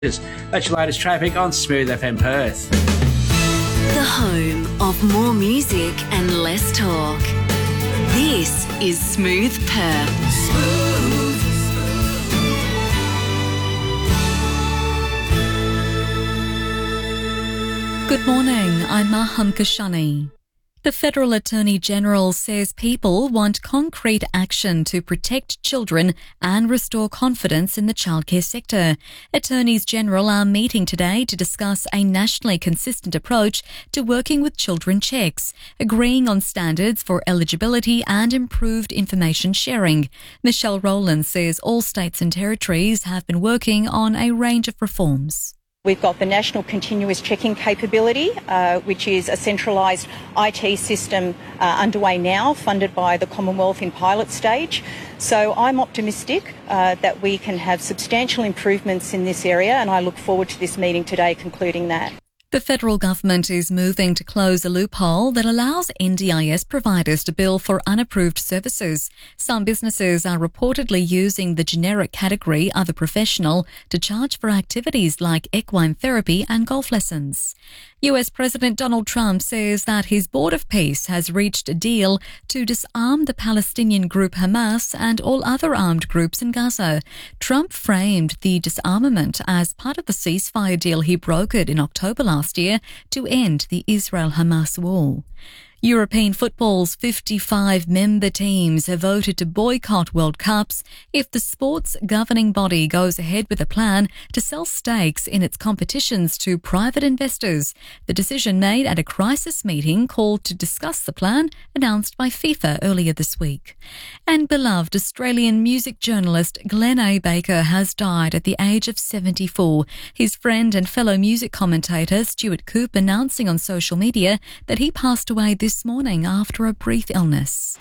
That's your latest traffic on Smooth FM Perth. The home of more music and less talk. This is Smooth Perth. Good morning, I'm Maham Kashani. The Federal Attorney General says people want concrete action to protect children and restore confidence in the childcare sector. Attorneys General are meeting today to discuss a nationally consistent approach to working with children checks, agreeing on standards for eligibility and improved information sharing. Michelle Rowland says all states and territories have been working on a range of reforms. We've got the National Continuous Checking Capability, which is a centralised IT system underway now, funded by the Commonwealth in pilot stage. So I'm optimistic that we can have substantial improvements in this area, and I look forward to this meeting today concluding that. The federal government is moving to close a loophole that allows NDIS providers to bill for unapproved services. Some businesses are reportedly using the generic category other professional to charge for activities like equine therapy and golf lessons. US President Donald Trump says that his Board of Peace has reached a deal to disarm the Palestinian group Hamas and all other armed groups in Gaza. Trump framed the disarmament as part of the ceasefire deal he brokered in October last year to end the Israel-Hamas war. European football's 55 member teams have voted to boycott World Cups if the sport's governing body goes ahead with a plan to sell stakes in its competitions to private investors. The decision made at a crisis meeting called to discuss the plan announced by FIFA earlier this week. And beloved Australian music journalist Glenn A. Baker has died at the age of 74. His friend and fellow music commentator Stuart Coupe announcing on social media that he passed away this morning after a brief illness.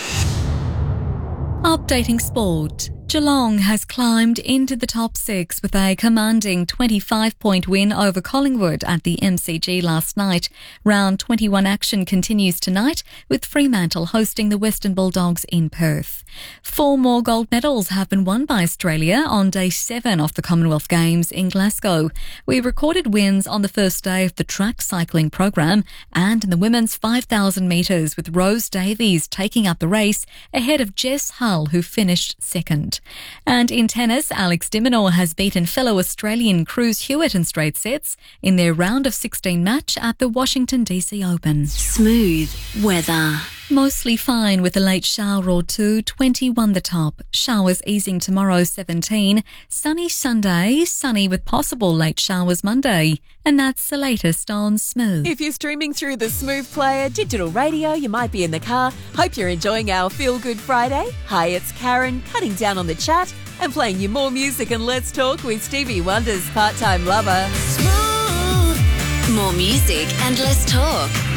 Updating sport. Geelong has climbed into the top six with a commanding 25-point win over Collingwood at the MCG last night. Round 21 action continues tonight with Fremantle hosting the Western Bulldogs in Perth. 4 more gold medals have been won by Australia on day 7 of the Commonwealth Games in Glasgow. We recorded wins on the first day of the track cycling program and in the women's 5,000 metres with Rose Davies taking up the race ahead of Jess Hull, who finished second. And in tennis, Alex de Minaur has beaten fellow Australian Cruz Hewitt in straight sets in their round of 16 match at the Washington DC Open. Smooth weather. Mostly fine with a late shower or two, 21 the top. Showers easing tomorrow, 17. Sunny Sunday, sunny with possible late showers Monday. And that's the latest on Smooth. If you're streaming through the Smooth Player digital radio, you might be in the car. Hope you're enjoying our Feel Good Friday. Hi, it's Karen, cutting down on the chat and playing you more music and Let's Talk with Stevie Wonder's Part-Time Lover. More music and less talk.